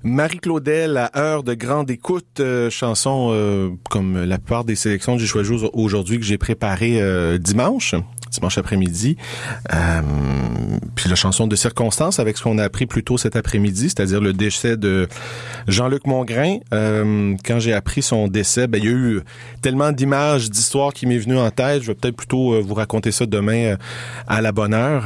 Marie-Claudel, à heure de grande écoute, chanson comme la plupart des sélections que j'ai choisies aujourd'hui, que j'ai préparées dimanche après-midi. Puis la chanson de circonstance avec ce qu'on a appris plus tôt cet après-midi, c'est-à-dire le décès de Jean-Luc Mongrain. Quand j'ai appris son décès, il y a eu tellement d'images, d'histoires qui m'est venu en tête. Je vais peut-être plutôt vous raconter ça demain à la bonne heure.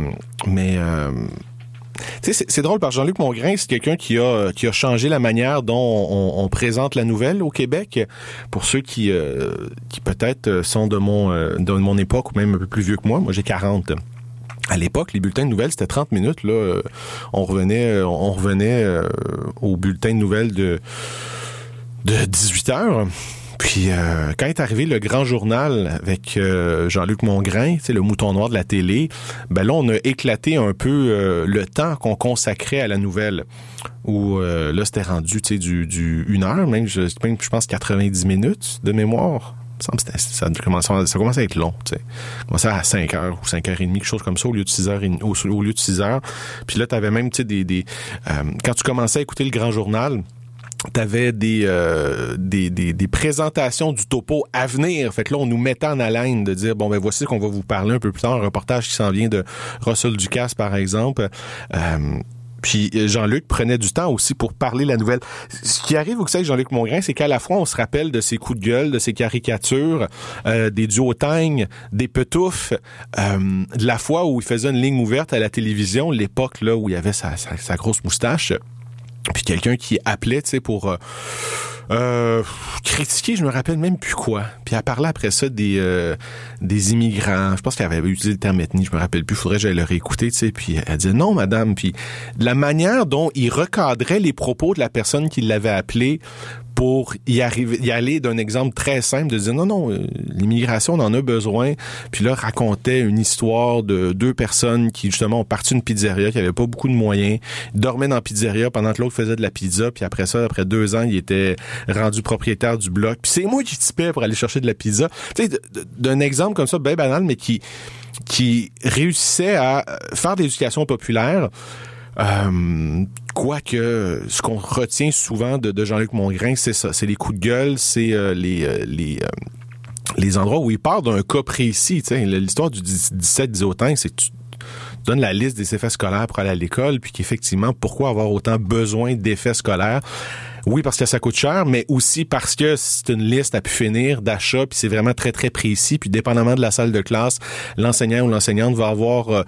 Tu sais, c'est drôle parce que Jean-Luc Mongrain, c'est quelqu'un qui a changé la manière dont on présente la nouvelle au Québec. Pour ceux qui peut-être sont de mon époque ou même un peu plus vieux que moi j'ai 40. À l'époque, les bulletins de nouvelles, c'était 30 minutes. Là, on revenait au bulletin de nouvelles de 18 heures. Puis quand est arrivé le grand journal avec Jean-Luc Mongrain, tu sais, le mouton noir de la télé, là on a éclaté un peu le temps qu'on consacrait à la nouvelle. Où là c'était rendu, tu sais, du 1 heure, même je pense 90 minutes de mémoire. Ça commence à être long, tu sais. Ça commençait à 5 heures ou 5 heures et demie, quelque chose comme ça, au lieu de 6 heures au lieu de 6 heures. Puis là t'avais même, tu sais, quand tu commençais à écouter le grand journal, t'avais des présentations du topo à venir. Fait que là, on nous mettait en haleine de dire, voici ce qu'on va vous parler un peu plus tard. Un reportage qui s'en vient de Russell Ducasse, par exemple. Puis Jean-Luc prenait du temps aussi pour parler la nouvelle. Ce qui arrive aussi avec Jean-Luc Mongrain, c'est qu'à la fois, on se rappelle de ses coups de gueule, de ses caricatures, des duotangs, des petouffes, de la fois où il faisait une ligne ouverte à la télévision, l'époque là où il avait sa grosse moustache. Puis quelqu'un qui appelait, tu sais, pour critiquer, je me rappelle même plus quoi. Puis elle parlait après ça des immigrants. Je pense qu'elle avait utilisé le terme ethnie, je me rappelle plus. Faudrait que j'aille le réécouter, tu sais. Puis elle disait non, madame. Puis la manière dont il recadrait les propos de la personne qui l'avait appelé pour y aller d'un exemple très simple, de dire non, l'immigration, on en a besoin. Puis là, racontait une histoire de 2 personnes qui, justement, ont parti d'une pizzeria, qui avait pas beaucoup de moyens, dormaient dans la pizzeria pendant que l'autre faisait de la pizza, puis après ça, après 2 ans, il était rendu propriétaire du bloc. Puis c'est moi qui tipais pour aller chercher de la pizza. Tu sais, d'un exemple comme ça, bien banal, mais qui réussissait à faire de l'éducation populaire. Quoique, ce qu'on retient souvent de Jean-Luc Mongrain, c'est ça, c'est les coups de gueule, c'est les endroits où il part d'un cas précis. Tu sais, l'histoire du 17 diotang, c'est que tu donnes la liste des effets scolaires pour aller à l'école, puis qu'effectivement, pourquoi avoir autant besoin d'effets scolaires? Oui, parce que ça coûte cher, mais aussi parce que c'est une liste à pu finir d'achats, puis c'est vraiment très, très précis. Puis dépendamment de la salle de classe, l'enseignant ou l'enseignante va avoir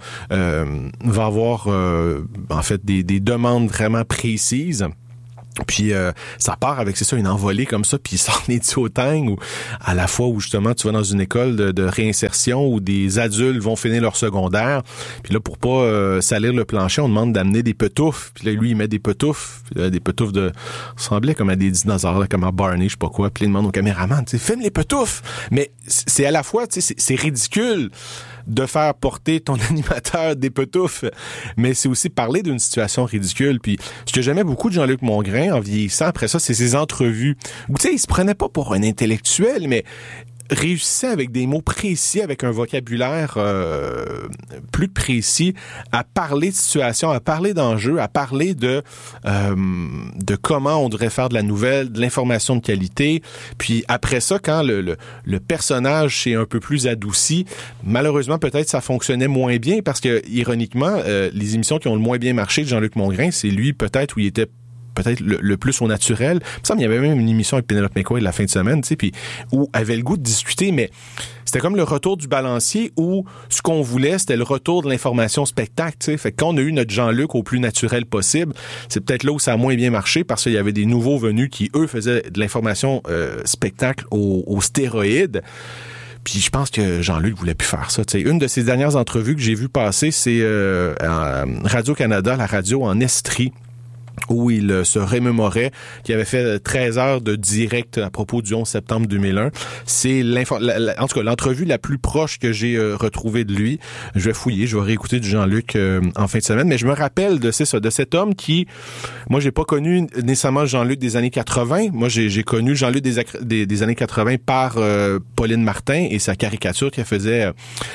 en fait des demandes vraiment précises. Puis ça part avec, c'est ça, une envolée comme ça, puis il sort des duotangs, ou à la fois où justement tu vas dans une école de réinsertion où des adultes vont finir leur secondaire, puis là pour pas salir le plancher, on demande d'amener des petouffes, puis là lui il met des petouffes, des petouffes semblait comme à des dinosaures, là, comme à Barney, je sais pas quoi, puis il demande au caméraman, tu sais, filme les petouffes, mais c'est à la fois, tu sais, c'est ridicule de faire porter ton animateur des petouffes, mais c'est aussi parler d'une situation ridicule. Puis ce que j'aimais beaucoup de Jean-Luc Mongrain en vieillissant après ça, c'est ses entrevues où, tu sais, il se prenait pas pour un intellectuel, mais réussissait avec des mots précis, avec un vocabulaire plus précis, à parler de situation, à parler d'enjeux, à parler de comment on devrait faire de la nouvelle, de l'information de qualité. Puis après ça, quand le personnage s'est un peu plus adouci, malheureusement peut-être ça fonctionnait moins bien parce que ironiquement, les émissions qui ont le moins bien marché de Jean-Luc Mongrain, c'est lui peut-être où il était peut-être le plus au naturel. Il me semble qu'il y avait même une émission avec Penelope McQuaid la fin de semaine, tu sais, puis où avait le goût de discuter, mais c'était comme le retour du balancier où ce qu'on voulait, c'était le retour de l'information spectacle, tu sais. Fait que quand on a eu notre Jean-Luc au plus naturel possible, c'est peut-être là où ça a moins bien marché parce qu'il y avait des nouveaux venus qui, eux, faisaient de l'information spectacle aux stéroïdes. Puis je pense que Jean-Luc voulait plus faire ça. T'sais. Une de ses dernières entrevues que j'ai vu passer, c'est à Radio-Canada, la radio en Estrie, où il se remémorait qu'il avait fait 13 heures de direct à propos du 11 septembre 2001. C'est en tout cas l'entrevue la plus proche que j'ai retrouvée de lui. Je vais fouiller, je vais réécouter du Jean-Luc en fin de semaine, mais je me rappelle de cet homme qui, moi j'ai pas connu nécessairement Jean-Luc des années 80. Moi j'ai connu Jean-Luc des années 80 par Pauline Martin et sa caricature qu'elle faisait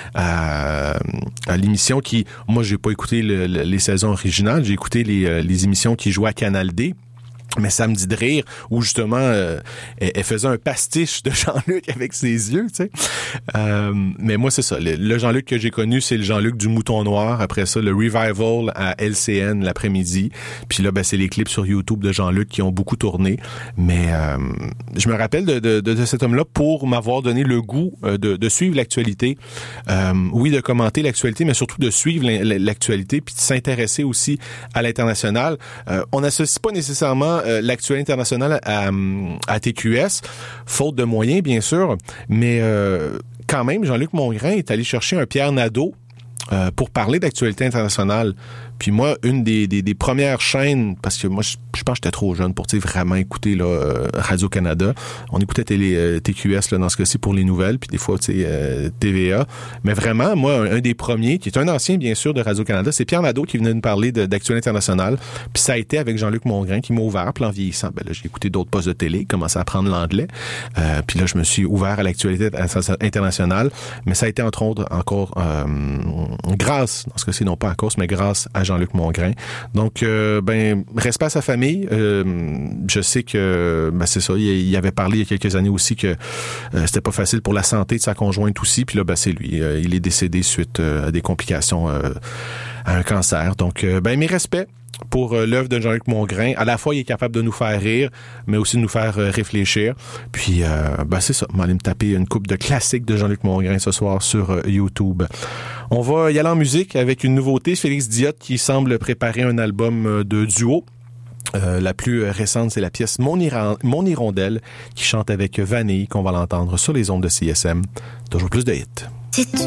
à l'émission qui, moi j'ai pas écouté les saisons originales, j'ai écouté les émissions qui jouaient à Canal D. mais Samedi de rire, où justement elle faisait un pastiche de Jean-Luc avec ses yeux, tu sais. Mais moi, c'est ça. Le Jean-Luc que j'ai connu, c'est le Jean-Luc du Mouton Noir. Après ça, le Revival à LCN l'après-midi. Puis là, c'est les clips sur YouTube de Jean-Luc qui ont beaucoup tourné. Mais je me rappelle de cet homme-là pour m'avoir donné le goût de suivre l'actualité. Oui, de commenter l'actualité, mais surtout de suivre l'actualité puis de s'intéresser aussi à l'international. On n'associe pas nécessairement l'actualité internationale à TQS, faute de moyens, bien sûr, mais quand même, Jean-Luc Mongrain est allé chercher un Pierre Nadeau pour parler d'actualité internationale. Puis moi, une des premières chaînes, parce que moi, je pense que j'étais trop jeune pour vraiment écouter là, Radio-Canada. On écoutait TQS là, dans ce cas-ci pour les nouvelles, puis des fois TVA. Mais vraiment, moi, un des premiers, qui est un ancien, bien sûr, de Radio-Canada, c'est Pierre Nadeau qui venait nous parler d'actualité internationale. Puis ça a été avec Jean-Luc Mongrain qui m'a ouvert. Puis en vieillissant, là, j'ai écouté d'autres postes de télé, commencé à apprendre l'anglais. Puis là, je me suis ouvert à l'actualité internationale. Mais ça a été entre autres encore grâce, dans ce cas-ci, non pas à cause, mais grâce à Jean-Luc Mongrain. Donc, respect à sa famille. Je sais que, c'est ça, il avait parlé il y a quelques années aussi que c'était pas facile pour la santé de sa conjointe aussi. Puis là, c'est lui. Il est décédé suite à des complications à un cancer. Donc, mes respects pour l'œuvre de Jean-Luc Mongrain. À la fois, il est capable de nous faire rire, mais aussi de nous faire réfléchir. Puis, c'est ça. On va aller me taper une coupe de classiques de Jean-Luc Mongrain ce soir sur YouTube. On va y aller en musique avec une nouveauté. Félix Diot qui semble préparer un album de duo. La plus récente, c'est la pièce Mon Hirondelle qui chante avec Vanille, qu'on va l'entendre sur les ondes de CSM. Toujours plus de hits.